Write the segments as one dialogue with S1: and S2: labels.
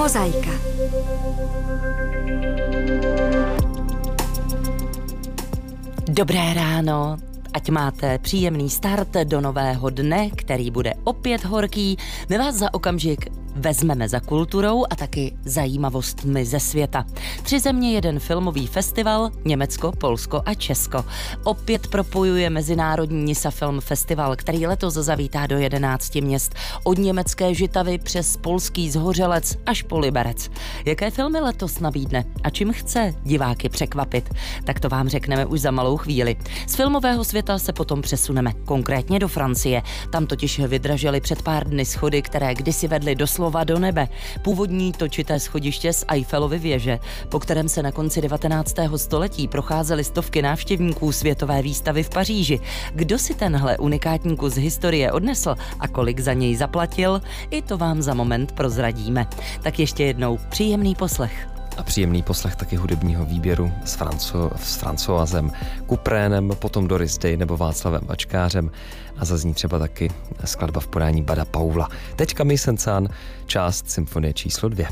S1: Mozaika. Dobré ráno, ať máte příjemný start do nového dne, který bude opět horký. My vás za okamžik vezmeme za kulturou a taky zajímavostmi ze světa. 3 země, 1 filmový festival, Německo, Polsko a Česko. Opět propojuje Mezinárodní Nisa Film Festival, který letos zavítá do 11 měst. Od německé Žitavy přes polský Zhořelec až po Liberec. Jaké filmy letos nabídne a čím chce diváky překvapit? Tak to vám řekneme už za malou chvíli. Z filmového světa se potom přesuneme, konkrétně do Francie. Tam totiž vydražely před pár dny schody, které kdysi vedly doslova do nebe. Původní točité schodiště z Eiffelovy věže, po kterém se na konci 19. století procházely stovky návštěvníků světové výstavy v Paříži. Kdo si tenhle unikátní kus historie odnesl a kolik za něj zaplatil, i to vám za moment prozradíme. Tak ještě jednou příjemný poslech.
S2: A příjemný poslech taky hudebního výběru s Francoisem Kuprénem, potom Doris Day nebo Václavem Vačkářem a zazní třeba taky skladba v podání Bada Paula. Teď Camille Saint-Saëns, část symfonie číslo 2.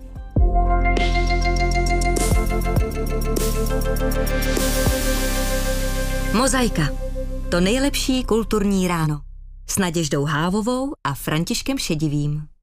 S1: Mozaika. To nejlepší kulturní ráno. S Naděždou Hávovou a Františkem Šedivým.